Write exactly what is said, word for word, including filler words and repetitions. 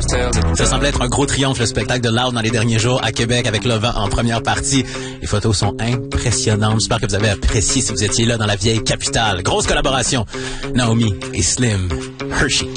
Ça semblait être un gros triomphe, le spectacle de Loud dans les derniers jours à Québec avec Lovin en première partie. Les photos sont impressionnantes. J'espère que vous avez apprécié si vous étiez là dans la vieille capitale. Grosse collaboration. Naomi et Slim. Hershey